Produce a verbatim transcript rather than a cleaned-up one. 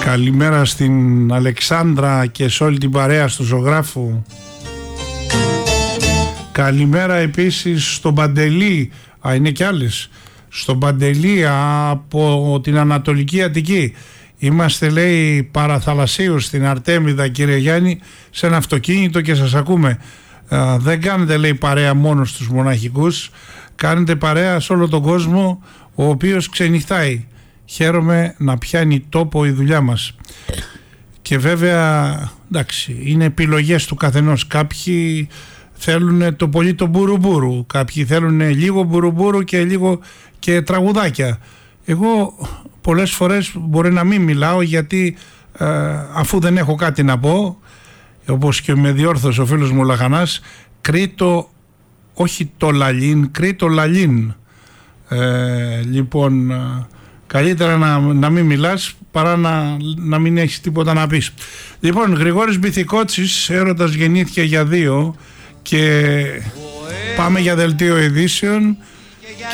Καλημέρα στην Αλεξάνδρα και σε όλη την παρέα του ζωγράφου. Καλημέρα επίσης στον Παντελή. Α, είναι κι άλλες. Στον Παντελή από την Ανατολική Αττική. Είμαστε, λέει, παραθαλασσίους στην Αρτέμιδα, κύριε Γιάννη, σε ένα αυτοκίνητο και σας ακούμε. Α, δεν κάνετε, λέει, παρέα μόνο στους μοναχικούς. Κάνετε παρέα σε όλο τον κόσμο, ο οποίος ξενυχτάει. Χαίρομαι να πιάνει τόπο η δουλειά μας. Και βέβαια, εντάξει, είναι επιλογές του καθενός. Κάποιοι θέλουν το πολύ το μπουρουμπουρου, κάποιοι θέλουν λίγο μπουρουμπουρου και λίγο και τραγουδάκια. Εγώ πολλές φορές μπορεί να μην μιλάω, γιατί ε, αφού δεν έχω κάτι να πω, όπως και με διόρθωσε ο φίλος μου ο Λαχανάς, κρίτο, όχι το λαλίν, κρίτο λαλίν. Ε, λοιπόν, καλύτερα να, να μην μιλάς παρά να, να μην έχεις τίποτα να πεις. Λοιπόν, Γρηγόρης Μπιθικότσης, έρωτας γεννήθηκε για δύο, και πάμε για δελτίο ειδήσεων.